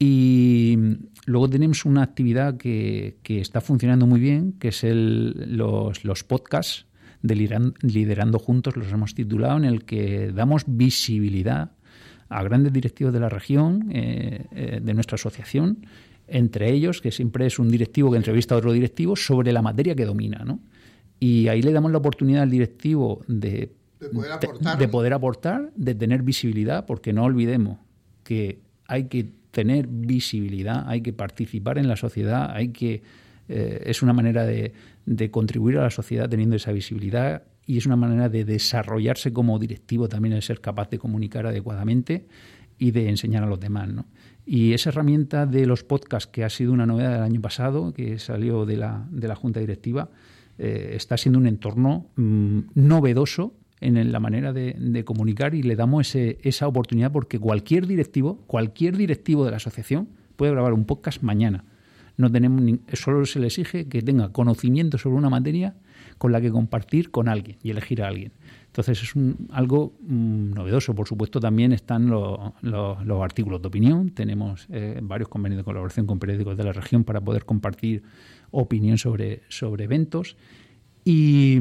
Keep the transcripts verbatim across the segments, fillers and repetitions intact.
Y luego tenemos una actividad que, que está funcionando muy bien, que es el, los, los podcasts de Liderando, Liderando Juntos, los hemos titulado, en el que damos visibilidad a grandes directivos de la región, eh, eh, de nuestra asociación, entre ellos, que siempre es un directivo que entrevista a otro directivo sobre la materia que domina, ¿no? Y ahí le damos la oportunidad al directivo de, de, poder aportar. de, de poder aportar, de tener visibilidad, porque no olvidemos que hay que tener visibilidad, hay que participar en la sociedad, hay que eh, es una manera de, de contribuir a la sociedad teniendo esa visibilidad, y es una manera de desarrollarse como directivo también, el ser capaz de comunicar adecuadamente y de enseñar a los demás, ¿no? Y esa herramienta de los podcasts, que ha sido una novedad del año pasado, que salió de la, de la Junta Directiva, eh, está siendo un entorno mmm, novedoso en la manera de, de comunicar, y le damos ese, esa oportunidad, porque cualquier directivo, cualquier directivo de la asociación puede grabar un podcast mañana. No tenemos ni, solo se le exige que tenga conocimiento sobre una materia con la que compartir con alguien y elegir a alguien. Entonces es un, algo mmm, novedoso. Por supuesto, también están los, los, los artículos de opinión. Tenemos eh, varios convenios de colaboración con periódicos de la región para poder compartir opinión sobre, sobre eventos. Y,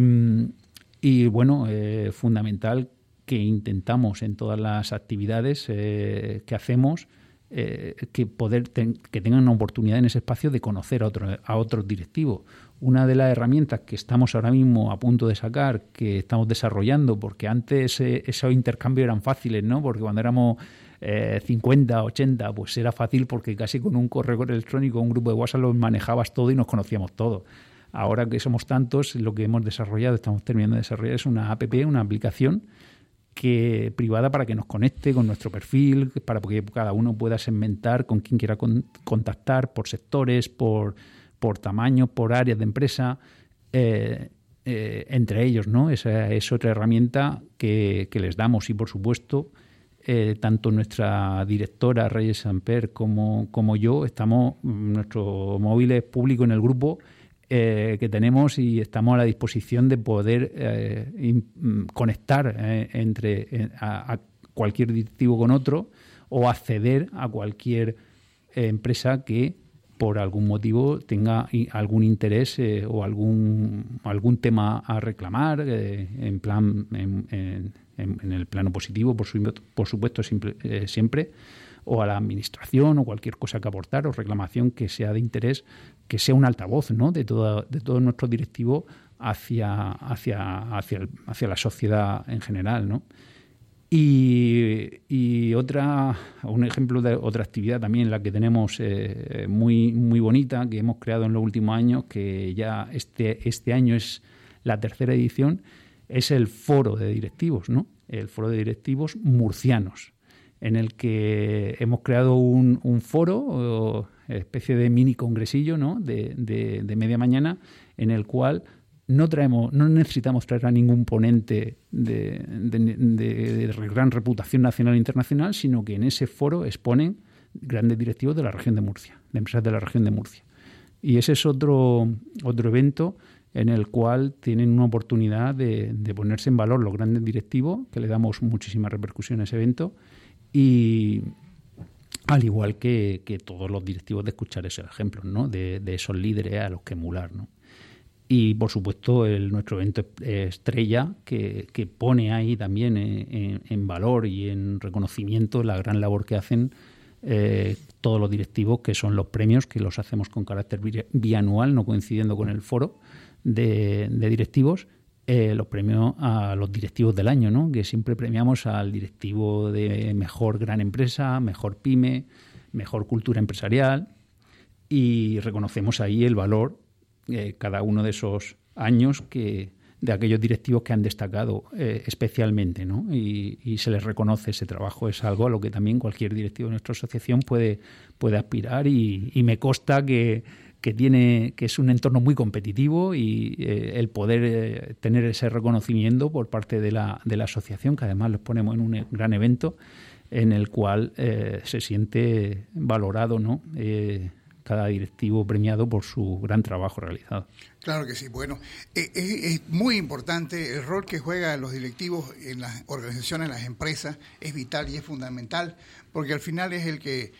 y bueno, eh, fundamental que intentamos en todas las actividades eh, que hacemos, Eh, que poder ten, que tengan una oportunidad en ese espacio de conocer a, otro, a otros directivos. Una de las herramientas que estamos ahora mismo a punto de sacar, que estamos desarrollando, porque antes eh, esos intercambios eran fáciles, ¿no? Porque cuando éramos eh, cincuenta, ochenta, pues era fácil, porque casi con un correo electrónico, un grupo de WhatsApp, los manejabas todo y nos conocíamos todos. Ahora que somos tantos, lo que hemos desarrollado, estamos terminando de desarrollar, es una app, una aplicación que privada, para que nos conecte con nuestro perfil, para que cada uno pueda segmentar con quien quiera con, contactar, por sectores, por, por tamaño, por áreas de empresa, eh, eh, entre ellos, ¿no? Esa es otra herramienta que, que les damos. Y, por supuesto, eh, tanto nuestra directora, Reyes Samper, como, como yo, estamos, nuestro móvil es público en el grupo, Eh, que tenemos, y estamos a la disposición de poder eh, in, conectar eh, entre eh, a, a cualquier directivo con otro, o acceder a cualquier eh, empresa que por algún motivo tenga algún interés eh, o algún algún tema a reclamar, eh, en plan en, en, en el plano positivo, por, su, por supuesto, siempre, eh, siempre o a la administración, o cualquier cosa que aportar o reclamación que sea de interés, que sea un altavoz, ¿no?, de todo, de todo nuestro directivo hacia, hacia, hacia, el, hacia la sociedad en general, ¿no? Y, y otra, un ejemplo de otra actividad también, la que tenemos eh, muy, muy bonita, que hemos creado en los últimos años, que ya este, este año es la tercera edición, es el Foro de Directivos, ¿no? El Foro de Directivos Murcianos, en el que hemos creado un, un foro, especie de mini congresillo, ¿no?, de, de, de media mañana, en el cual no traemos, no necesitamos traer a ningún ponente de, de, de, de gran reputación nacional e internacional, sino que en ese foro exponen grandes directivos de la región de Murcia, de empresas de la región de Murcia. Y ese es otro, otro evento en el cual tienen una oportunidad de, de ponerse en valor los grandes directivos, que le damos muchísima repercusión a ese evento, y al igual que, que todos los directivos, de escuchar esos ejemplos, ¿no?, de, de esos líderes a los que emular, ¿no? Y, por supuesto, el, nuestro evento estrella, que, que pone ahí también en, en valor y en reconocimiento la gran labor que hacen eh, todos los directivos, que son los premios, que los hacemos con carácter bianual, no coincidiendo con el foro de, de directivos, eh, los premios a los directivos del año, ¿no?, que siempre premiamos al directivo de mejor gran empresa, mejor pyme, mejor cultura empresarial, y reconocemos ahí el valor eh, cada uno de esos años que de aquellos directivos que han destacado eh, especialmente, ¿no? Y, y se les reconoce ese trabajo. Es algo a lo que también cualquier directivo de nuestra asociación puede, puede aspirar, y, y me consta que, que tiene que es un entorno muy competitivo, y eh, el poder eh, tener ese reconocimiento por parte de la, de la asociación, que además los ponemos en un gran evento en el cual eh, se siente valorado, ¿no?, eh, cada directivo premiado por su gran trabajo realizado. Claro que sí. Bueno, eh, es, es muy importante el rol que juegan los directivos en las organizaciones, en las empresas, es vital y es fundamental, porque al final es el que